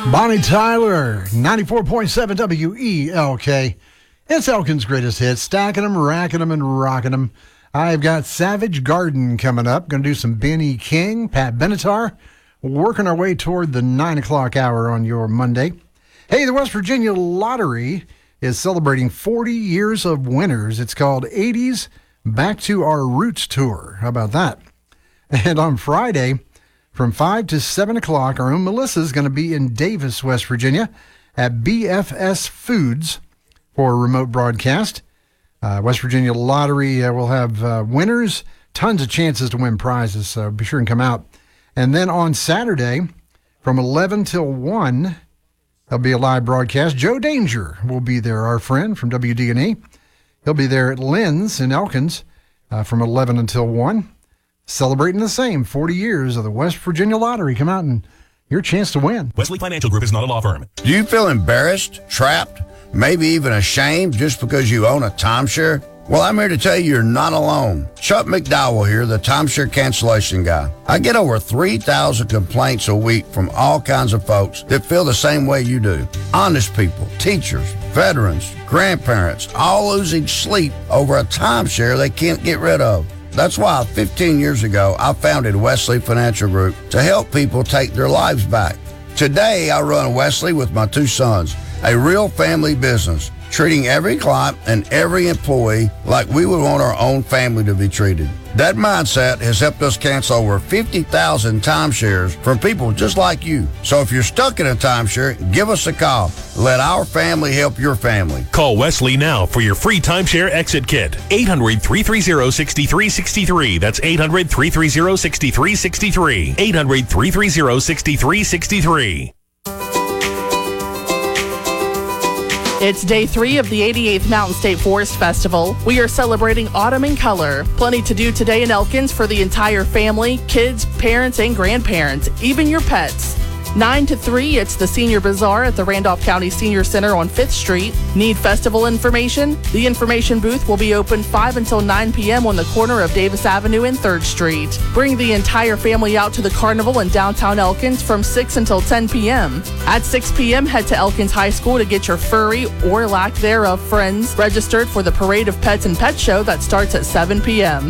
Bonnie Tyler, 94.7 WELK. It's Elkin's greatest hits, stacking them, racking them, and rocking them. I've got Savage Garden coming up. Going to do some Benny King, Pat Benatar. Working our way toward the 9 o'clock hour on your Monday. Hey, the West Virginia Lottery is celebrating 40 years of winners. It's called 80s Back to Our Roots Tour. How about that? And on Friday, from 5 to 7 o'clock, our own Melissa is going to be in Davis, West Virginia at BFS Foods for a remote broadcast. West Virginia Lottery will have winners, tons of chances to win prizes, so be sure and come out. And then on Saturday, from 11 till 1, there'll be a live broadcast. Joe Danger will be there, our friend from WD&E. He'll be there at Lynn's in Elkins from 11 until 1. Celebrating the same 40 years of the West Virginia Lottery. Come out and your chance to win. Wesley Financial Group is not a law firm. Do you feel embarrassed, trapped, maybe even ashamed just because you own a timeshare? Well, I'm here to tell you you're not alone. Chuck McDowell here, the timeshare cancellation guy. I get over 3,000 complaints a week from all kinds of folks that feel the same way you do. Honest people, teachers, veterans, grandparents, all losing sleep over a timeshare they can't get rid of. That's why 15 years ago, I founded Wesley Financial Group to help people take their lives back. Today, I run Wesley with my two sons, a real family business, treating every client and every employee like we would want our own family to be treated. That mindset has helped us cancel over 50,000 timeshares from people just like you. So if you're stuck in a timeshare, give us a call. Let our family help your family. Call Wesley now for your free timeshare exit kit. 800-330-6363. That's 800-330-6363. 800-330-6363. It's day 3 of the 88th Mountain State Forest Festival. We are celebrating autumn in color. Plenty to do today in Elkins for the entire family, kids, parents, and grandparents, even your pets. 9 to 3, it's the Senior Bazaar at the Randolph County Senior Center on 5th Street. Need festival information? The information booth will be open 5 until 9 p.m. on the corner of Davis Avenue and 3rd Street. Bring the entire family out to the carnival in downtown Elkins from 6 until 10 p.m. At 6 p.m., head to Elkins High School to get your furry or lack thereof friends registered for the Parade of Pets and Pet Show that starts at 7 p.m.